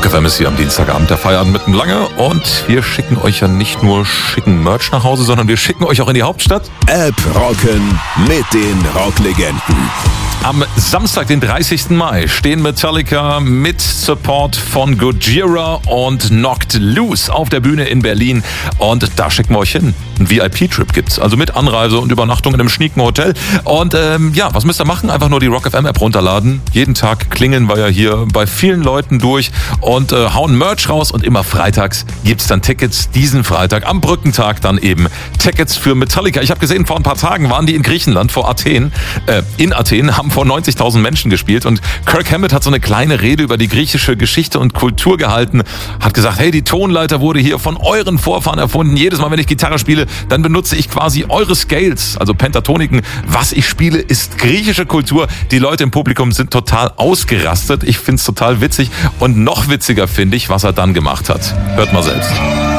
Rock FM ist hier am Dienstagabend, der Feierabend mitten lange und wir schicken euch ja nicht nur schicken Merch nach Hause, sondern wir schicken euch auch in die Hauptstadt. App rocken mit den Rocklegenden. Am Samstag, den 30. Mai, stehen Metallica mit Support von Gojira und Knocked Loose auf der Bühne in Berlin und da schicken wir euch hin. Ein VIP-Trip gibt's, also mit Anreise und Übernachtung in einem schnieken Hotel. Und was müsst ihr machen? Einfach nur die Rock FM App runterladen. Jeden Tag klingeln wir ja hier bei vielen Leuten durch und hauen Merch raus und immer freitags gibt's dann Tickets. Diesen Freitag am Brückentag dann eben Tickets für Metallica. Ich habe gesehen, vor ein paar Tagen waren die in Griechenland, in Athen, haben vor 90.000 Menschen gespielt und Kirk Hammett hat so eine kleine Rede über die griechische Geschichte und Kultur gehalten, hat gesagt, hey, die Tonleiter wurde hier von euren Vorfahren erfunden. Jedes Mal, wenn ich Gitarre spiele, dann benutze ich quasi eure Scales, also Pentatoniken. Was ich spiele, ist griechische Kultur. Die Leute im Publikum sind total ausgerastet. Ich find's total witzig und noch witziger finde ich, was er dann gemacht hat. Hört mal selbst.